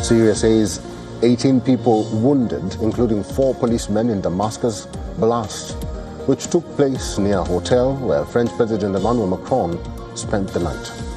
Syria says 18 people wounded, including 4 policemen in Damascus blast, which took place near a hotel where French President Emmanuel Macron spent the night.